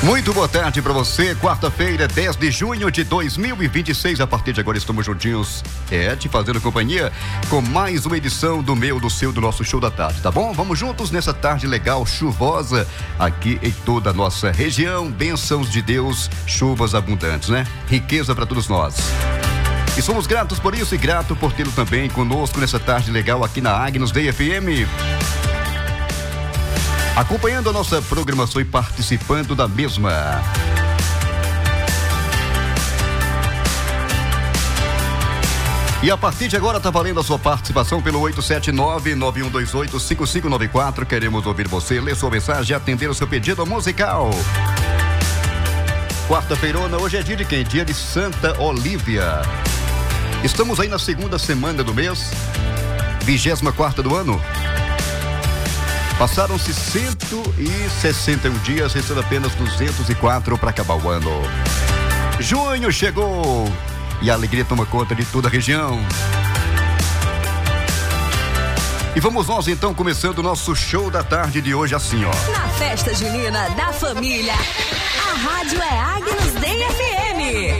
Muito boa tarde para você, quarta-feira, 10 de junho de 2026. A partir de agora estamos juntinhos, te fazendo companhia com mais uma edição do meu, do seu, do nosso show da tarde, tá bom? Vamos juntos nessa tarde legal, chuvosa, aqui em toda a nossa região. Bênçãos de Deus, chuvas abundantes, né? Riqueza para todos nós. E somos gratos por isso e grato por tê-lo também conosco nessa tarde legal aqui na Agnus Day FM. Acompanhando a nossa programação e participando da mesma. E a partir de agora tá valendo a sua participação pelo 879-9128-5594. Queremos ouvir você, ler sua mensagem e atender o seu pedido musical. Quarta-feirona, hoje é dia de quem? Dia de Santa Olívia. Estamos aí na segunda semana do mês, 24ª do ano. Passaram-se 161 dias, restando apenas 204 para acabar o ano. Junho chegou e a alegria toma conta de toda a região. E vamos nós então começando o nosso show da tarde de hoje assim, ó. Na festa junina da família, a rádio é Agnus Day FM.